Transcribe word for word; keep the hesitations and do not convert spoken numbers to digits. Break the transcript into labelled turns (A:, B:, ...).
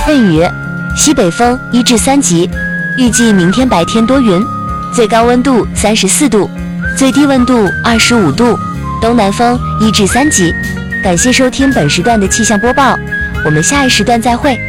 A: 阵雨，西北风一至三级。预计明天白天多云，最高温度三十四度，最低温度二十五度，东南风一至三级。感谢收听本时段的气象播报，我们下一时段再会。